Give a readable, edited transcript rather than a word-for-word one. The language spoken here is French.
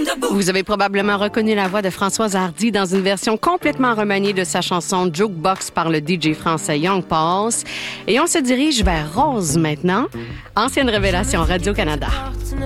Vous avez probablement reconnu la voix de Françoise Hardy dans une version complètement remaniée de sa chanson Jukebox par le DJ français Young Pulse. Et on se dirige vers Rose maintenant, ancienne révélation Radio-Canada.